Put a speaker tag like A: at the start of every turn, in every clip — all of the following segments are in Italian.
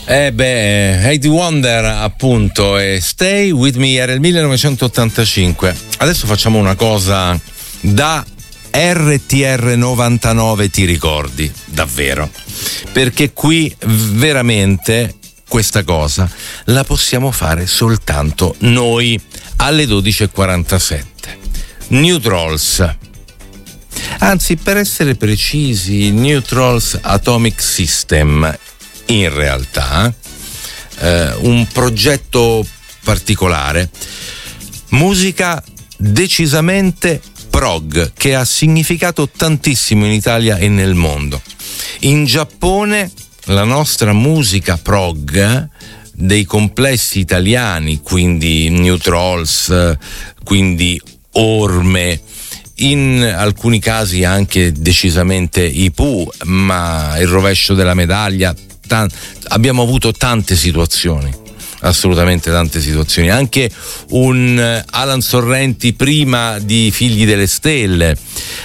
A: Heidi Wonder appunto, e Stay With Me era il 1985. Adesso facciamo una cosa da RTR 99, ti ricordi? Davvero, perché qui veramente questa cosa la possiamo fare soltanto noi alle 12.47. New Trolls, anzi, per essere precisi, New Trolls Atomic System, in realtà un progetto particolare, musica decisamente prog, che ha significato tantissimo in Italia e nel mondo. In Giappone la nostra musica prog dei complessi italiani, quindi New Trolls, quindi Orme, in alcuni casi anche decisamente i Pooh, ma il rovescio della medaglia, abbiamo avuto tante situazioni, assolutamente tante situazioni, anche un Alan Sorrenti prima di Figli delle Stelle.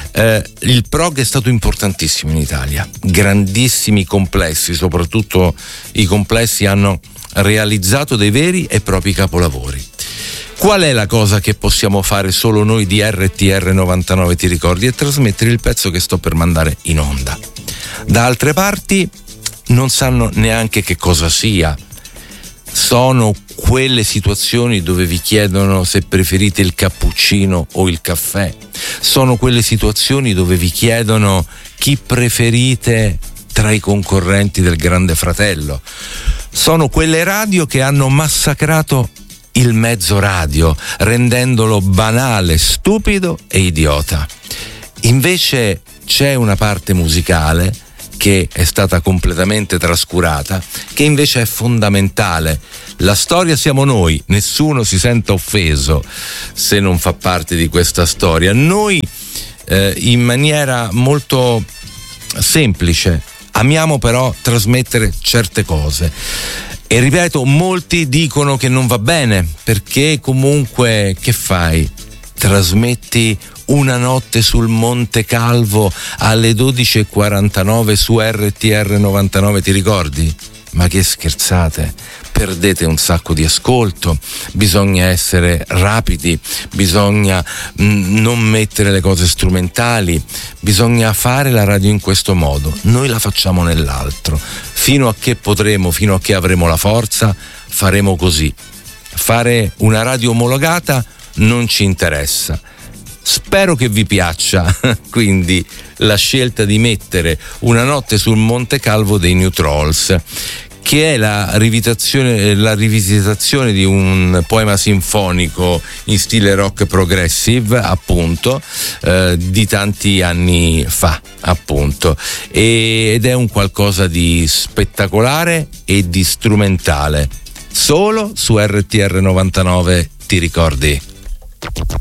A: Il prog è stato importantissimo in Italia, grandissimi complessi, soprattutto i complessi hanno realizzato dei veri e propri capolavori. Qual è la cosa che possiamo fare solo noi di RTR 99, ti ricordi? È trasmettere il pezzo che sto per mandare in onda. Da altre parti non sanno neanche che cosa sia. Sono quelle situazioni dove vi chiedono se preferite il cappuccino o il caffè. Sono quelle situazioni dove vi chiedono chi preferite tra i concorrenti del Grande Fratello. Sono quelle radio che hanno massacrato il mezzo radio, rendendolo banale, stupido e idiota. Invece c'è una parte musicale che è stata completamente trascurata, che invece è fondamentale. La storia siamo noi, nessuno si senta offeso se non fa parte di questa storia. Noi in maniera molto semplice amiamo però trasmettere certe cose. E ripeto, molti dicono che non va bene, perché comunque che fai? Trasmetti Una notte sul Monte Calvo alle 12.49 su RTR 99, ti ricordi? Ma che scherzate, perdete un sacco di ascolto, bisogna essere rapidi, bisogna non mettere le cose strumentali, bisogna fare la radio in questo modo, noi la facciamo nell'altro, fino a che potremo, fino a che avremo la forza, faremo così. Fare una radio omologata non ci interessa. Spero che vi piaccia quindi la scelta di mettere Una notte sul Monte Calvo dei New Trolls, che è la rivisitazione di un poema sinfonico in stile rock progressive, appunto, di tanti anni fa, appunto, ed è un qualcosa di spettacolare e di strumentale, solo su RTR 99, ti ricordi?